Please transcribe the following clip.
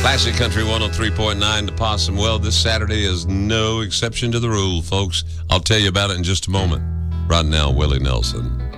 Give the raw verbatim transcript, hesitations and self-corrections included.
Classic Country one oh three point nine to Possum. Well, this Saturday is no exception to the rule, folks. I'll tell you about it in just a moment. Right now, Willie Nelson.